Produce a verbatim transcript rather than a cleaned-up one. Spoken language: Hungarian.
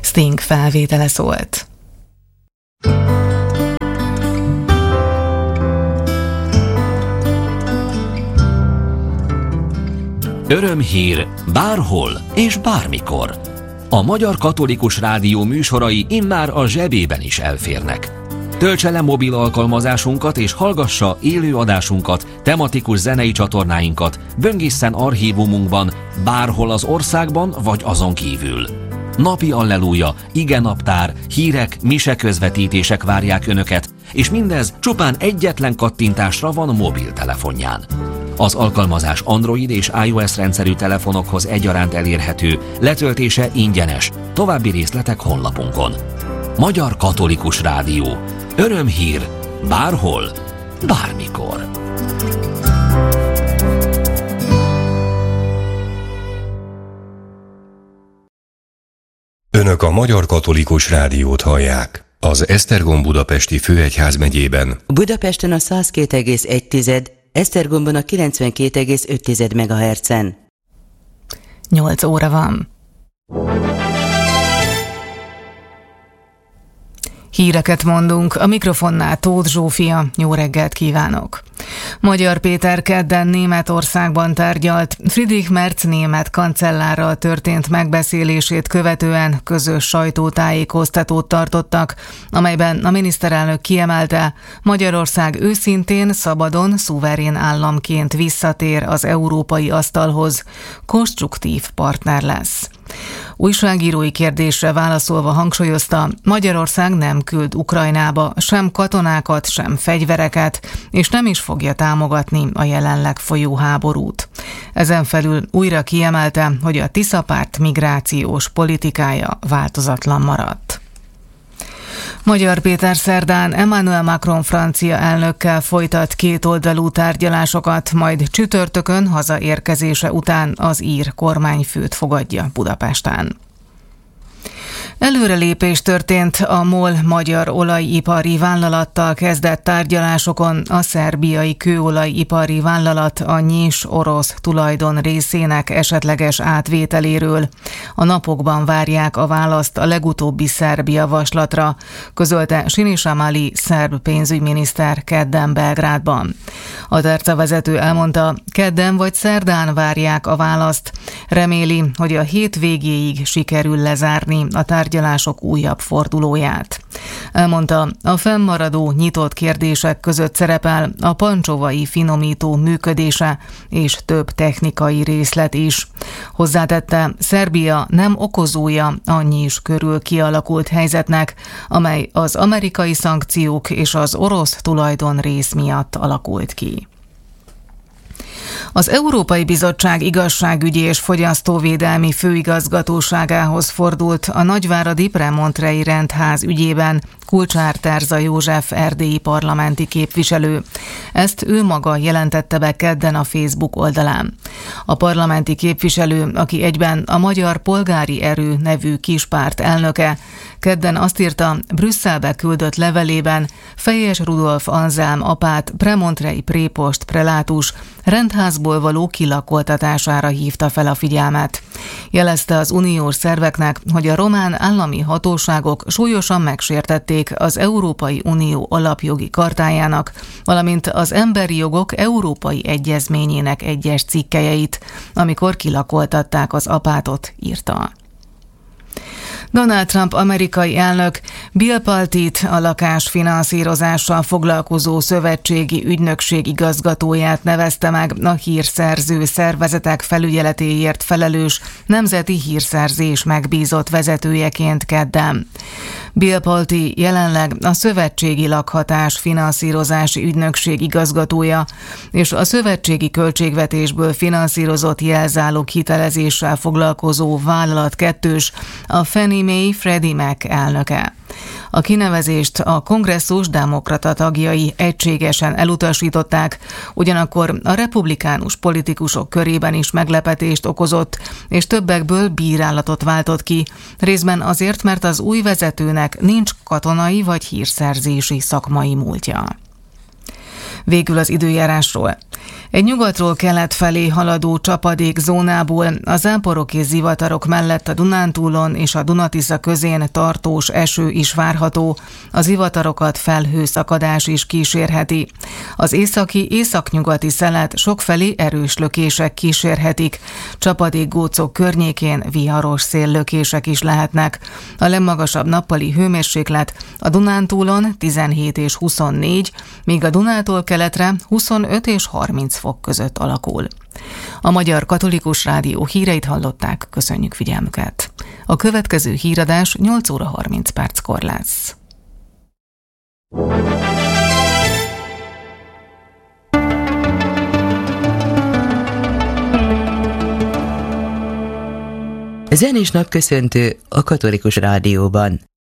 Sting felvétele szólt. Örömhír bárhol és bármikor. A Magyar Katolikus Rádió műsorai immár a zsebében is elférnek. Töltse le mobil alkalmazásunkat és hallgassa élő adásunkat, tematikus zenei csatornáinkat, böngészen archívumunkban, bárhol az országban vagy azon kívül. Napi alleluja, igenaptár, hírek, miseközvetítések várják Önöket, és mindez csupán egyetlen kattintásra van mobiltelefonján. Az alkalmazás Android és iOS rendszerű telefonokhoz egyaránt elérhető, letöltése ingyenes. További részletek honlapunkon. Magyar Katolikus Rádió. Örömhír bárhol, bármikor. Önök a Magyar Katolikus Rádiót hallják. Az Esztergom budapesti főegyházmegyében. Budapesten a száz két egész egy, Esztergomban a kilencvenkét egész öt megahertzen. nyolc óra van. Híreket mondunk, a mikrofonnál Tóth Zsófia, jó reggelt kívánok! Magyar Péter kedden Németországban tárgyalt, Friedrich Merz német kancellárral történt megbeszélését követően közös sajtótájékoztatót tartottak, amelyben a miniszterelnök kiemelte, Magyarország őszintén, szabadon, szuverén államként visszatér az európai asztalhoz, konstruktív partner lesz. Újságírói kérdésre válaszolva hangsúlyozta, Magyarország nem küld Ukrajnába sem katonákat, sem fegyvereket, és nem is fogja támogatni a jelenleg folyó háborút. Ezen felül újra kiemelte, hogy a Tisza-párt migrációs politikája változatlan maradt. Magyar Péter szerdán Emmanuel Macron francia elnökkel folytat kétoldalú tárgyalásokat, majd csütörtökön hazaérkezése után az ír kormányfőt fogadja Budapesten. Előrelépés történt a MOL magyar olajipari vállalattal kezdett tárgyalásokon a szerbiai kőolajipari vállalat a nyís orosz tulajdon részének esetleges átvételéről. A napokban várják a választ a legutóbbi szerb javaslatra, közölte Sinisa Mali szerb pénzügyminiszter kedden Belgrádban. A Terca vezető elmondta, kedden vagy szerdán várják a választ. Reméli, hogy a hét végéig sikerül lezárni a tárgyalásokat, tárgyalások újabb fordulóját. Elmondta, a fennmaradó nyitott kérdések között szerepel a pancsovai finomító működése és több technikai részlet is. Hozzátette, Szerbia nem okozója annyi is körül kialakult helyzetnek, amely az amerikai szankciók és az orosz tulajdon rész miatt alakult ki. Az Európai Bizottság igazságügyi és fogyasztóvédelmi főigazgatóságához fordult a nagyváradi Premontrei rendház ügyében Kulcsár Terza József erdélyi parlamenti képviselő. Ezt ő maga jelentette be kedden a Facebook oldalán. A parlamenti képviselő, aki egyben a Magyar Polgári Erő nevű kispárt elnöke, kedden azt írta, Brüsszelbe küldött levelében Fejes Rudolf Anzelm apát Premontrei prépost prelátus rendházból való kilakoltatására hívta fel a figyelmet. Jelezte az uniós szerveknek, hogy a román állami hatóságok súlyosan megsértették az Európai Unió alapjogi kartájának, valamint az Emberi Jogok Európai Egyezményének egyes cikkelyeit, amikor kilakoltatták az apátot, írta. Donald Trump amerikai elnök Bill Pulte-t, a lakásfinanszírozással foglalkozó szövetségi ügynökség igazgatóját nevezte meg a hírszerző szervezetek felügyeletéért felelős nemzeti hírszerzés megbízott vezetőjeként kedden. Bill Pulte jelenleg a Szövetségi Lakhatás Finanszírozási Ügynökség igazgatója, és a szövetségi költségvetésből finanszírozott jelzálog hitelezéssel foglalkozó vállalat kettős, a Fannie Mae Freddie Mac elnöke. A kinevezést a kongresszus demokrata tagjai egységesen elutasították, ugyanakkor a republikánus politikusok körében is meglepetést okozott, és többekből bírálatot váltott ki, részben azért, mert az új vezetőnek nincs katonai vagy hírszerzési szakmai múltja. Végül az időjárásról. Egy nyugatról kelet felé haladó csapadék zónából a záporok és zivatarok mellett a Dunántúlon és a Duna-Tisza közén tartós eső is várható, a zivatarokat felhőszakadás is kísérheti. Az északi északnyugati szelet sokfelé erős lökések kísérhetik, csapadékgócok környékén viharos széllökések is lehetnek. A legmagasabb nappali hőmérséklet a Dunántúlon tizenhét és huszonnégy, míg a Dunától keletre huszonöt és harminc fok között alakul. A Magyar Katolikus Rádió híreit hallották, köszönjük figyelmüket. A következő híradás nyolc óra harminc perckor lesz. Zenés napköszöntő a Katolikus Rádióban.